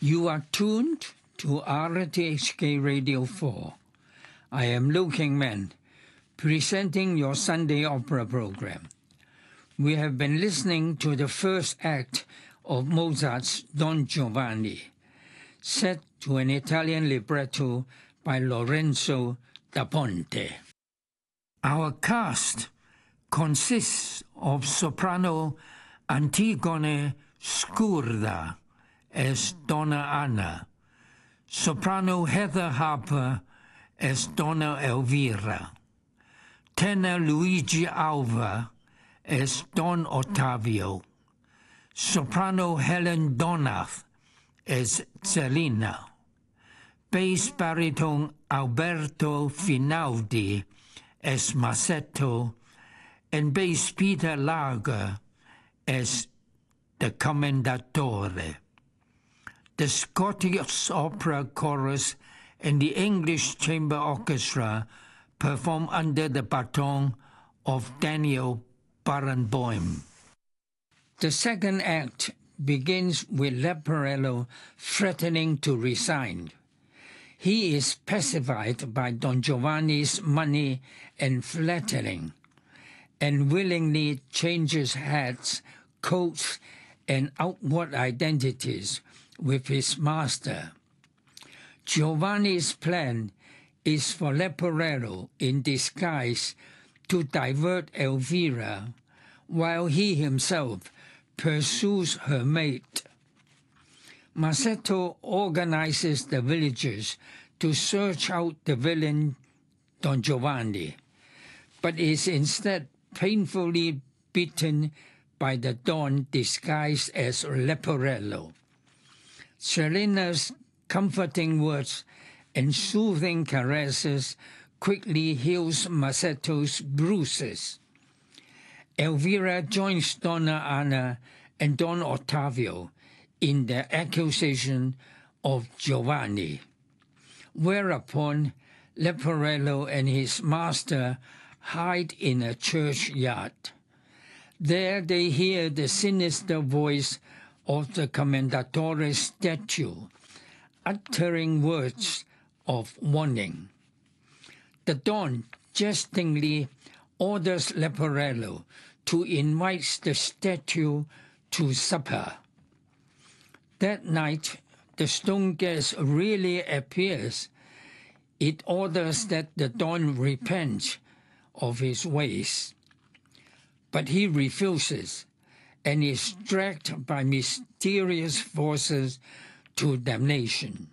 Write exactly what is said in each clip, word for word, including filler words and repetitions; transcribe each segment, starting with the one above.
You are tuned to R T H K Radio four. I am Liu King Man, presenting your Sunday opera program. We have been listening to the first act of Mozart's Don Giovanni, set to an Italian libretto by Lorenzo da Ponte. Our cast consists of soprano Antigone Scurda as Donna Anna, soprano Heather Harper as Donna Elvira, tenor Luigi Alva as Don Ottavio, soprano Helen Donath as Zelina, bass baritone Alberto Finaldi as Masetto, and bass Peter Lager as the Commendatore. The Scottish Opera Chorus and the English Chamber Orchestra perform under the baton of Daniel Barenboim. The second act begins with Leporello threatening to resign. He is pacified by Don Giovanni's money and flattering, and willingly changes hats, coats, and outward identities with his master. Giovanni's plan is for Leporello in disguise to divert Elvira, while he himself pursues her mate. Masetto organizes the villagers to search out the villain Don Giovanni, but is instead painfully beaten by the Don disguised as Leporello. Zelina's comforting words and soothing caresses quickly heals Masetto's bruises. Elvira joins Donna Anna and Don Ottavio in their accusation of Giovanni, whereupon Leporello and his master hide in a churchyard. There they hear the sinister voice of the Commendatore statue, uttering words of warning. The Don jestingly orders Leporello to invite the statue to supper. That night, the stone guest really appears. It orders that the Don repent of his ways, but he refuses and is dragged by mysterious forces to damnation.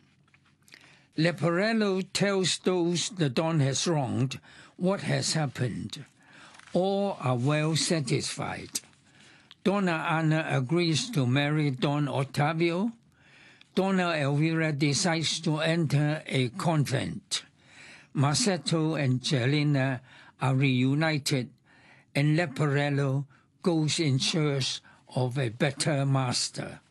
Leporello tells those the Don has wronged what has happened. All are well satisfied. Donna Anna agrees to marry Don Ottavio. Donna Elvira decides to enter a convent. Masetto and Zelina are reunited, and Leporello goes in search of a better master.